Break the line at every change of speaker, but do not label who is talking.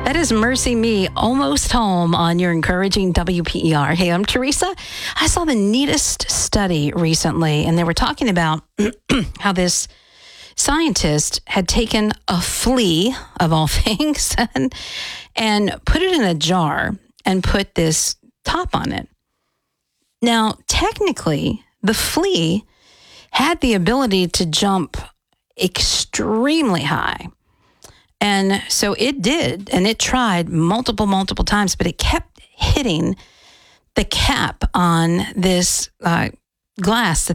That is Mercy Me, almost home on your encouraging WPER. Hey, I'm Teresa. I saw the neatest study recently, and they were talking about how this scientist had taken a flea, of all things, and put it in a jar and put this top on it. Now, technically, the flea had the ability to jump extremely high. And so it did, and it tried multiple times, but it kept hitting the cap on this glass that